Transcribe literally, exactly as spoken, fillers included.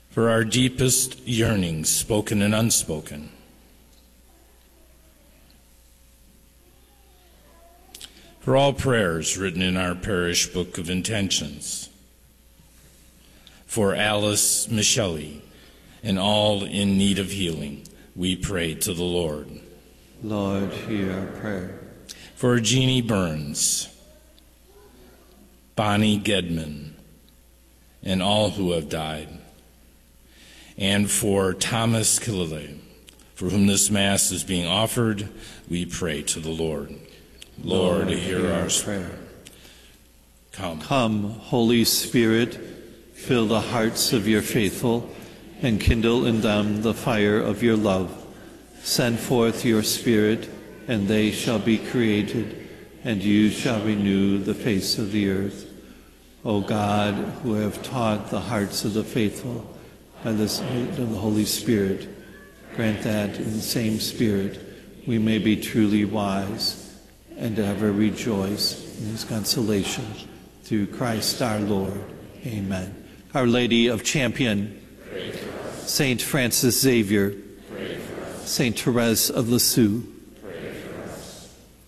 For our deepest yearnings, spoken and unspoken. For all prayers written in our parish book of intentions. For Alice Michelli and all in need of healing, we pray to the Lord. Lord, hear our prayer. For Jeannie Burns, Bonnie Gedman, and all who have died. And for Thomas Kilile, for whom this Mass is being offered, we pray to the Lord. Lord, Lord hear, hear our prayer. Come. Come, Holy Spirit, fill the hearts of your faithful, and kindle in them the fire of your love. Send forth your Spirit, and they shall be created, and you shall renew the face of the earth. O God, who have taught the hearts of the faithful by the Holy Spirit, grant that in the same Spirit we may be truly wise and ever rejoice in his consolation. Through Christ our Lord. Amen. Our Lady of Champion, Saint Francis Xavier, Saint Therese of Lisieux,